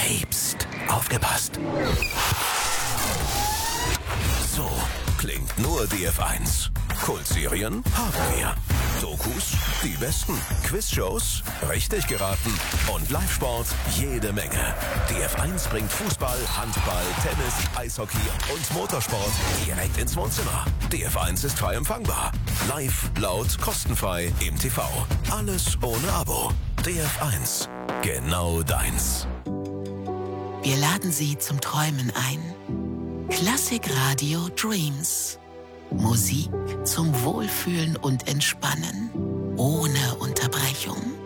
Hey, pst, aufgepasst. So klingt nur DF1. Kultserien haben wir. Dokus, die besten. Quizshows, richtig geraten. Und Live-Sport, jede Menge. DF1 bringt Fußball, Handball, Tennis, Eishockey und Motorsport direkt ins Wohnzimmer. DF1 ist frei empfangbar. Live, laut, kostenfrei im TV. Alles ohne Abo. DF1. Genau deins. Wir laden Sie zum Träumen ein. Klassikradio Dreams. Musik zum Wohlfühlen und Entspannen. Ohne Unterbrechung.